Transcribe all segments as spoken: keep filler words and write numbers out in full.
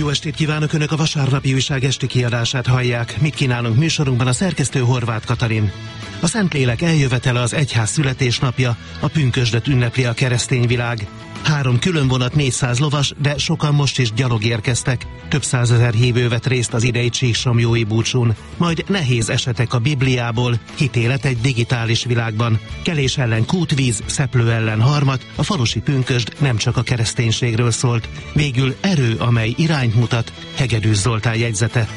Jó estét kívánok! Önök a Vasárnapi Újság esti kiadását hallják. Mit kínálunk műsorunkban? A szerkesztő Horváth Katalin. A Szentlélek eljövetele az egyház születésnapja, a pünkösdöt ünnepli a keresztény világ. Három különvonat, négyszáz lovas, de sokan most is gyalog érkeztek. Több százezer hívő vett részt az idei csíksomjói búcsún. Majd nehéz esetek a Bibliából, hitélet egy digitális világban. Kelés ellen kútvíz, szeplő ellen harmat, a falusi pünkösd nem csak a kereszténységről szólt. Végül erő, amely irányt mutat, Hegedűs Zoltán jegyzete.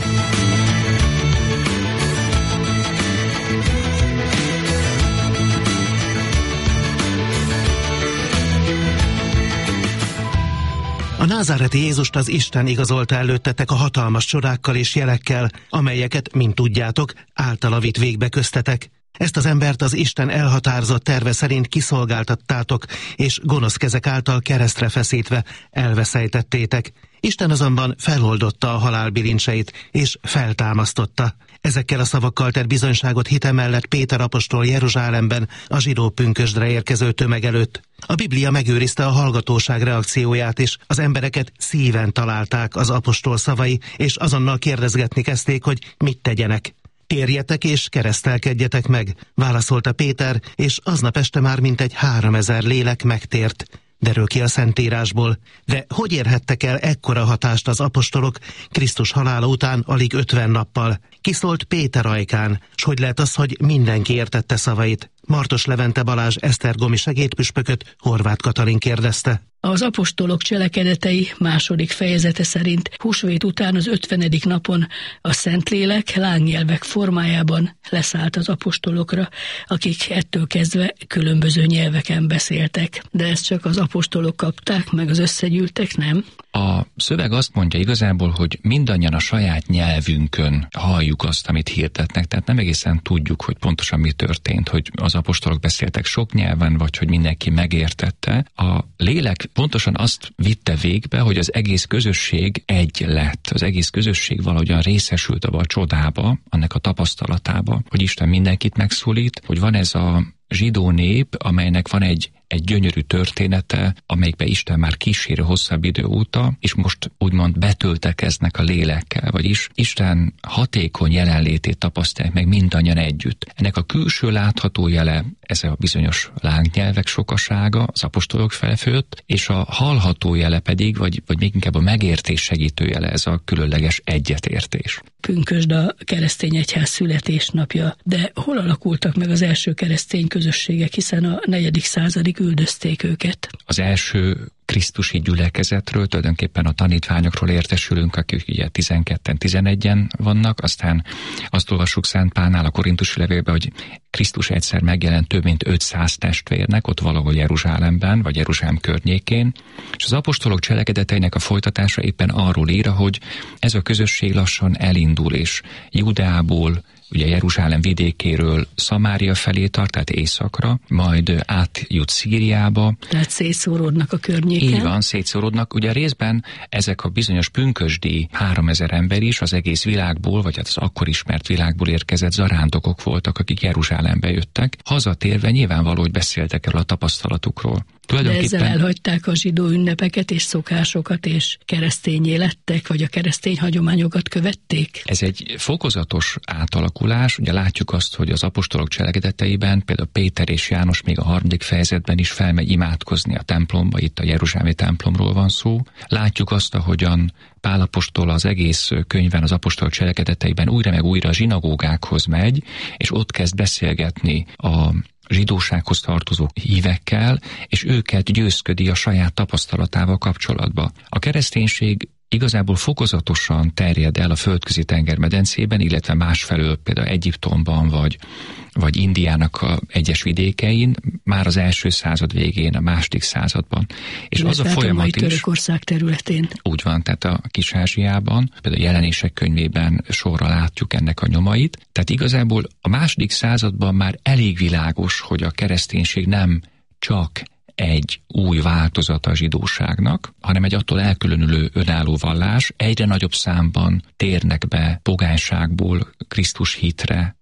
A názáreti Jézust az Isten igazolta előttetek a hatalmas csodákkal és jelekkel, amelyeket, mint tudjátok, általa vitt végbe köztetek. Ezt az embert az Isten elhatározott terve szerint kiszolgáltattátok, és gonosz kezek által keresztre feszítve elveszejtettétek. Isten azonban feloldotta a halál bilincseit, és feltámasztotta. Ezekkel a szavakkal tett bizonyságot hite mellett Péter apostol Jeruzsálemben a zsidó pünkösdre érkező tömeg előtt. A Biblia megőrizte a hallgatóság reakcióját is, az embereket szíven találták az apostol szavai, és azonnal kérdezgetni kezdték, hogy mit tegyenek. Térjetek és keresztelkedjetek meg, válaszolta Péter, és aznap este már mintegy háromezer lélek megtért. Derül ki a Szentírásból. De hogy érhettek el ekkora hatást az apostolok Krisztus halála után alig ötven nappal? Kiszólt Péter ajkán, s hogy lehet az, hogy mindenki értette szavait? Martos Levente Balázs esztergomi segédpüspököt Horváth Katalin kérdezte. Az apostolok cselekedetei második fejezete szerint húsvét után az ötvenedik napon a Szentlélek lángnyelvek formájában leszállt az apostolokra, akik ettől kezdve különböző nyelveken beszéltek. De ezt csak az apostolok kapták, meg az összegyűltek, nem? A szöveg azt mondja igazából, hogy mindannyian a saját nyelvünkön halljuk azt, amit hirdetnek, tehát nem egészen tudjuk, hogy pontosan mi történt, hogy az apostolok beszéltek sok nyelven, vagy hogy mindenki megértette. A lélek pontosan azt vitte végbe, hogy az egész közösség egy lett. Az egész közösség valahogyan részesült abba a csodába, annak a tapasztalatába, hogy Isten mindenkit megszólít, hogy van ez a zsidó nép, amelynek van egy egy gyönyörű története, amelyikbe Isten már kísér hosszabb idő óta, és most úgymond betöltekeznek a lélekkel, vagyis Isten hatékony jelenlétét tapasztalják meg mindannyian együtt. Ennek a külső látható jele, ez a bizonyos lángnyelvek sokasága az apostolok felfőtt, és a hallható jele pedig, vagy, vagy még inkább a megértés segítő jele, ez a különleges egyetértés. Pünkösd a keresztény egyház születésnapja, de hol alakultak meg az első keresztény közösségek, hiszen a negyedik századig üldözték őket? Az első krisztusi gyülekezetről, tulajdonképpen a tanítványokról értesülünk, akik ugye tizenketten, tizenegyen vannak, aztán azt olvassuk Szent Pálnál a korintusi levélben, hogy Krisztus egyszer megjelent több mint ötszáz testvérnek, ott valahol Jeruzsálemben, vagy Jeruzsálem környékén, és az apostolok cselekedeteinek a folytatása éppen arról ír, hogy ez a közösség lassan elindul, és Judeából, ugye Jeruzsálem vidékéről Szamária felé tart, tehát északra, majd átjut Szíriába. Tehát szétszóródnak a környéken. Így van, szétszóródnak. Ugye részben ezek a bizonyos pünkösdi háromezer ember is az egész világból, vagy hát az akkor ismert világból érkezett zarándokok voltak, akik Jeruzsálembe jöttek. Hazatérve nyilvánvaló, hogy beszéltek erről a tapasztalatukról. De ezzel elhagyták a zsidó ünnepeket és szokásokat, és keresztényé lettek, vagy a keresztény hagyományokat követték? Ez egy fokozatos átalakulás. Ugye látjuk azt, hogy az apostolok cselekedeteiben például Péter és János még a harmadik fejezetben is felmegy imádkozni a templomba, itt a jeruzsálemi templomról van szó. Látjuk azt, ahogyan Pál apostol az egész könyvben, az apostolok cselekedeteiben újra meg újra a zsinagógákhoz megy, és ott kezd beszélgetni a zsidósághoz tartozó hívekkel, és őket győzködi a saját tapasztalatával kapcsolatba. A kereszténység igazából fokozatosan terjed el a Földközi tenger medencében, illetve másfelől például Egyiptomban, vagy, vagy Indiának a egyes vidékein, már az első század végén, a második században. És illetve az a folyamat a mai is... Törökország területén. Úgy van, tehát a Kis-Ázsiában, például a Jelenések könyvében sorra látjuk ennek a nyomait. Tehát igazából a második században már elég világos, hogy a kereszténység nem csak egy új változata a zsidóságnak, hanem egy attól elkülönülő önálló vallás. Egyre nagyobb számban térnek be pogányságból Krisztus hitre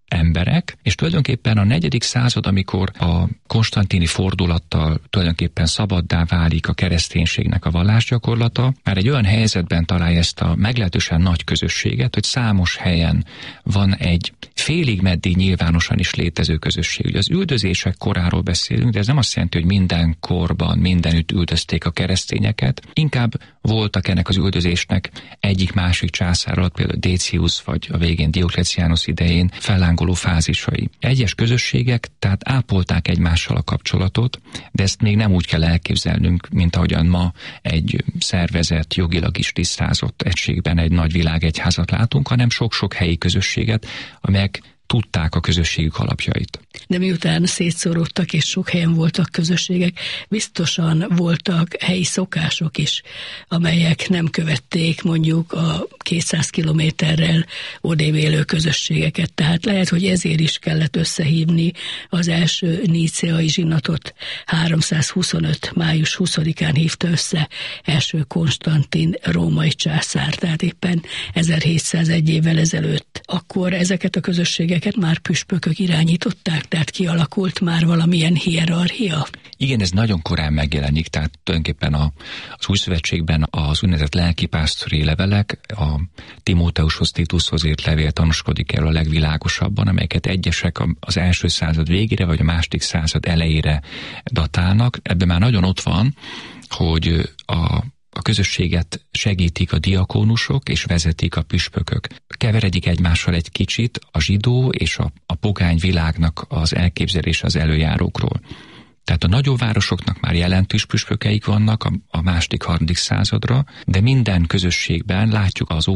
emberek, és tulajdonképpen a negyedik század, amikor a konstantini fordulattal tulajdonképpen szabaddá válik a kereszténységnek a vallásgyakorlata, már egy olyan helyzetben találja ezt a meglehetősen nagy közösséget, hogy számos helyen van egy félig meddig nyilvánosan is létező közösség. Ugye az üldözések koráról beszélünk, de ez nem azt jelenti, hogy minden korban, mindenütt üldözték a keresztényeket. Inkább voltak ennek az üldözésnek egyik-másik császár alatt, például Décius vagy a végén Dioklecianus idején fellángoló fázisai. Egyes közösségek tehát ápolták egymással a kapcsolatot, de ezt még nem úgy kell elképzelnünk, mint ahogyan ma egy szervezett, jogilag is tisztázott egységben egy nagy világegyházat látunk, hanem sok-sok helyi közösséget, amelyek tudták a közösségük alapjait. De miután szétszorodtak és sok helyen voltak közösségek, biztosan voltak helyi szokások is, amelyek nem követték mondjuk a kétszáz kilométerrel odébb élő közösségeket. Tehát lehet, hogy ezért is kellett összehívni az első níceai zsinatot. háromszázhuszonöt. május huszadikán hívta össze első Konstantin római császár, tehát éppen ezerhétszázegy évvel ezelőtt. Akkor ezeket a közösségeket már püspökök irányították, tehát kialakult már valamilyen hierarchia? Igen, ez nagyon korán megjelenik, tehát tulajdonképpen a, az Új Szövetségben az úgynevezett lelkipásztori levelek, a Timóteushoz, Titushoz írt levél tanúskodik erről a legvilágosabban, amelyeket egyesek az első század végére, vagy a második század elejére datálnak. Ebben már nagyon ott van, hogy a A közösséget segítik a diakónusok és vezetik a püspökök. Keveredik egymással egy kicsit a zsidó és a, a pogány világnak az elképzelése az előjárókról. Tehát a nagyobb városoknak már jelentős püspökeik vannak a, a második, harmadik századra, de minden közösségben látjuk az